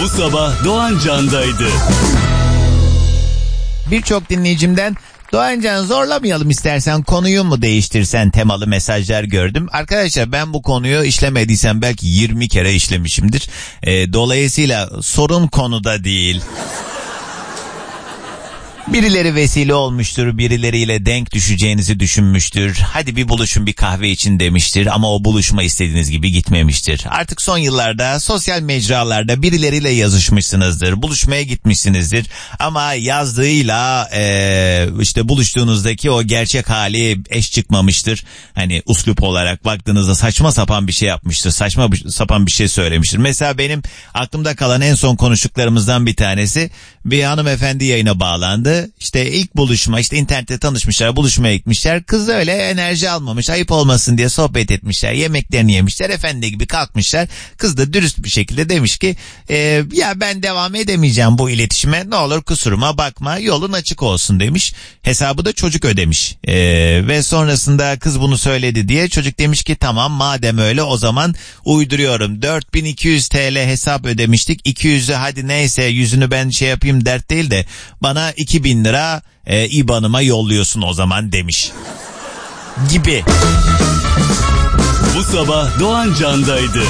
Bu sabah Doğan Can'daydı. Birçok dinleyicimden Doğancan zorlamayalım istersen konuyu mu değiştirsen temalı mesajlar gördüm. Arkadaşlar ben bu konuyu işlemediysem belki 20 kere işlemişimdir. Dolayısıyla sorun konuda değil. Birileri vesile olmuştur, birileriyle denk düşeceğinizi düşünmüştür. Hadi bir buluşun bir kahve için demiştir ama o buluşma istediğiniz gibi gitmemiştir. Artık son yıllarda sosyal mecralarda birileriyle yazışmışsınızdır, buluşmaya gitmişsinizdir. Ama yazdığıyla işte buluştuğunuzdaki o gerçek hali eş çıkmamıştır. Hani uslup olarak baktığınızda saçma sapan bir şey yapmıştır, saçma sapan bir şey söylemiştir. Mesela benim aklımda kalan en son konuştuklarımızdan bir tanesi, bir hanımefendi yayına bağlandı. İşte ilk buluşma, işte internette tanışmışlar, buluşmaya gitmişler. Kız öyle enerji almamış, ayıp olmasın diye sohbet etmişler, yemeklerini yemişler, efendi gibi kalkmışlar. Kız da dürüst bir şekilde demiş ki ya ben devam edemeyeceğim bu iletişime, ne olur kusuruma bakma, yolun açık olsun demiş. Hesabı da çocuk ödemiş ve sonrasında kız bunu söyledi diye çocuk demiş ki tamam madem öyle o zaman uyduruyorum, 4200 TL hesap ödemiştik, 200'ü hadi neyse yüzünü ben şey yapayım dert değil de bana 2000 lira IBAN'ıma yolluyorsun o zaman demiş gibi. Bu sabah Doğan Can'daydı.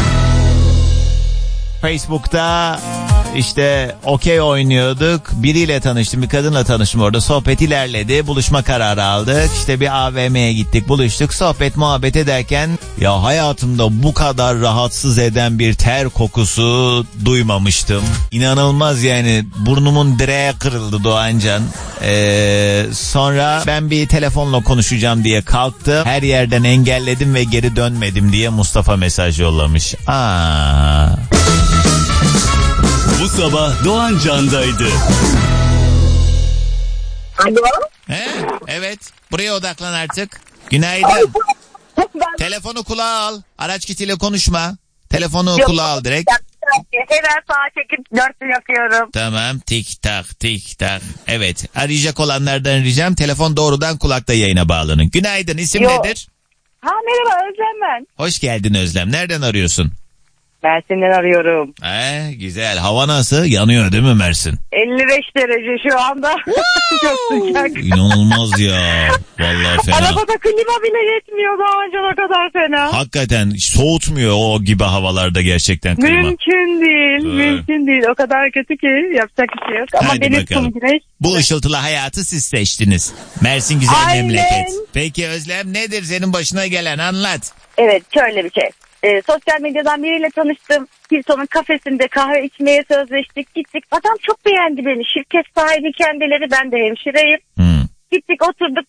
Facebook'ta işte okey oynuyorduk. Biriyle tanıştım, bir kadınla tanıştım orada. Sohbet ilerledi. Buluşma kararı aldık. İşte bir AVM'ye gittik, buluştuk. Sohbet muhabbet ederken ya hayatımda bu kadar rahatsız eden bir ter kokusu duymamıştım. İnanılmaz yani, burnumun direği kırıldı Doğancan. Sonra ben bir telefonla konuşacağım diye kalktım. Her yerden engelledim ve geri dönmedim diye Mustafa mesaj yollamış. Bu sabah Doğan Can'daydı. Alo? Evet. Buraya odaklan artık. Günaydın. Telefonu kulağa al. Araç kitiyle konuşma. Telefonu kulağa al direkt. Hemen sağa çekip 4 yapıyorum. Tamam. Tik tak tik tak. Evet. Arayacak olanlardan ricam telefon doğrudan kulakta yayına bağlanın. Günaydın. İsim nedir? Merhaba Özlem ben. Hoş geldin Özlem. Nereden arıyorsun? Mersin'den arıyorum. Güzel. Hava nasıl? Yanıyor değil mi Mersin? 55 derece şu anda. Çok sıcak. İnanılmaz ya. Vallahi fena. Arabada klima bile yetmiyor daha önce, o kadar fena. Hakikaten soğutmuyor o gibi havalarda gerçekten klima. Mümkün değil. Mümkün değil. O kadar kötü ki yapacak bir şey yok. Ama hadi benim bakalım. güneş. Bu ışıltılı hayatı siz seçtiniz. Mersin güzel Aynen. memleket. Peki Özlem, nedir senin başına gelen, anlat. Evet, şöyle bir şey. Sosyal medyadan biriyle tanıştım. Hilton'un kafesinde kahve içmeye sözleştik. Gittik. Adam çok beğendi beni. Şirket sahibi kendileri. Ben de hemşireyim. Gittik oturduk.